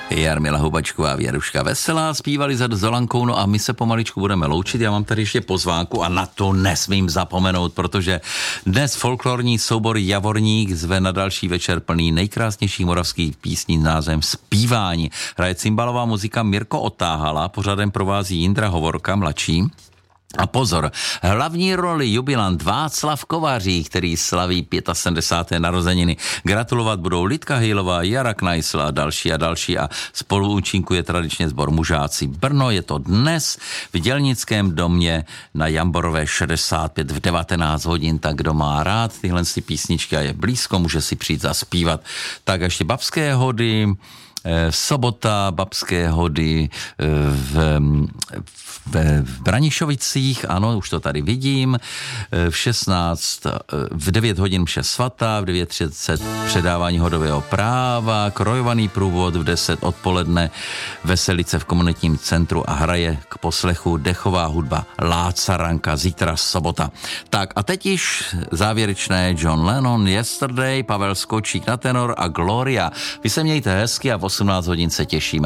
Jarmila Hubačková, Věruška Veselá zpívali za Zolankou, no a my se pomaličku budeme loučit. Já mám tady ještě pozvánku a na to nesmím zapomenout, protože dnes folklorní soubor Javorník zve na další večer plný nejkrásnějších moravských písní s názvem Zpívání. Hraje cymbalová muzika Mirko Otáhala, pořadem provází Jindra Hovorka, mladší. A pozor, hlavní roli jubilant Václav Kovářík, který slaví 75. narozeniny. Gratulovat budou Lidka Hejlová, Jara Knajsl a další a spoluúčinkuje tradičně sbor Mužáci Brno. Je to dnes v Dělnickém domě na Jamborové 65 v 19 hodin, tak kdo má rád tyhle písničky a je blízko, může si přijít zaspívat. Tak ještě Babské hody, sobota, Babské hody v Branišovicích, ano, už to tady vidím, v 9 hodin mše svatá, v 9:30 předávání hodového práva, krojovaný průvod v 10 odpoledne, veselice v komunitním centru a hraje k poslechu dechová hudba Lácaranka, zítra sobota. Tak a teď již závěrečné John Lennon, Yesterday, Pavel Skočík na tenor a Gloria. Vy se mějte hezky a v 18 hodin se těšíme.